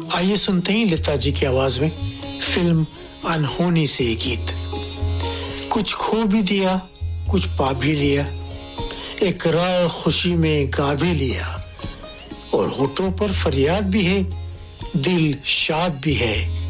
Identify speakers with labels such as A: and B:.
A: आइए सुनते हैं लता जी की आवाज में फिल्म अनहोनी से ये गीत। कुछ खो भी दिया, कुछ पा भी लिया, इकरार खुशी में गा भी लिया, और होठों पर फरियाद भी है, दिल शाद भी है।